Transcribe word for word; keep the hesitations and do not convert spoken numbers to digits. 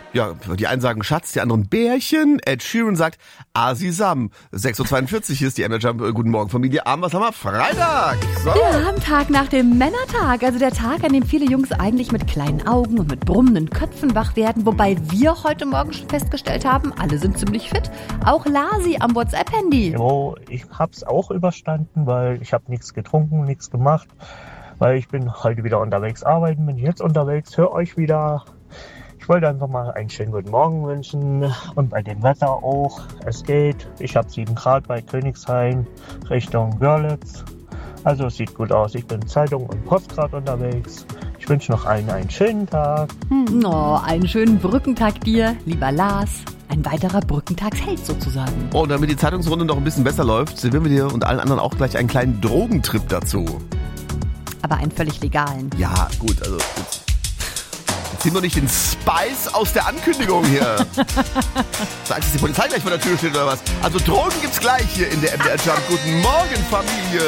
Ja, die einen sagen Schatz, die anderen Bärchen. Ed Sheeran sagt Asisam. sechs Uhr zweiundvierzig, hier ist die M R Jump. Guten Morgen, Familie. Abend, was haben wir? Freitag. So. Ja, am Tag nach dem Männertag. Also der Tag, an dem viele Jungs eigentlich mit kleinen Augen und mit brummenden Köpfen wach werden. Wobei wir heute Morgen schon festgestellt haben, alle sind ziemlich fit. Auch Lasi am WhatsApp-Handy. Jo, ich hab's auch überstanden, weil ich habe nichts getrunken, nichts gemacht. Weil ich bin heute wieder unterwegs arbeiten, bin jetzt unterwegs, höre euch wieder. Ich wollte einfach mal einen schönen guten Morgen wünschen und bei dem Wetter auch. Es geht. Ich habe sieben Grad bei Königshain Richtung Görlitz. Also es sieht gut aus. Ich bin Zeitung und Post gerade unterwegs. Ich wünsche noch einen, einen schönen Tag. Hm, oh, einen schönen Brückentag dir, lieber Lars. Ein weiterer Brückentagsheld sozusagen. Und damit die Zeitungsrunde noch ein bisschen besser läuft, servieren wir dir und allen anderen auch gleich einen kleinen Drogentrip dazu. Aber einen völlig legalen. Ja, gut, also... Jetzt. Zieh nur nicht den Spice aus der Ankündigung hier. Sagt, dass die Polizei gleich vor der Tür steht oder was? Also Drogen gibt's gleich hier in der M D R Jump. Guten Morgen, Familie.